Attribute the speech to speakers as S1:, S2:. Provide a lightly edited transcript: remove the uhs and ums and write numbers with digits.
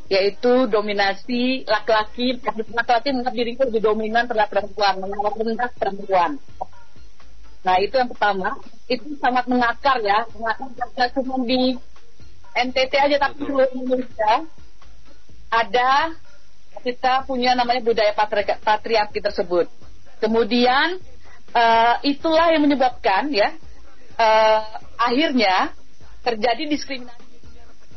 S1: yaitu dominasi laki-laki menganggap dirinya lebih dominan terhadap perempuan, menganggap rendah perempuan. Nah, itu yang pertama. Itu sangat mengakar ya, tidak cuma di NTT aja tapi seluruh Indonesia ada, kita punya namanya budaya patriarki tersebut. Kemudian itulah yang menyebabkan ya akhirnya terjadi diskriminasi